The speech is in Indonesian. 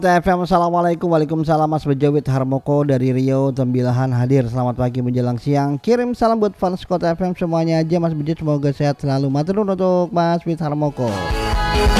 FM. Assalamualaikum. Waalaikumsalam. Mas Bejo with Harmoko dari Rio Tembilahan hadir. Selamat pagi menjelang siang. Kirim salam buat fans Kota FM semuanya aja. Mas Bejo semoga sehat selalu. Matur nuwun untuk Mas with Harmoko.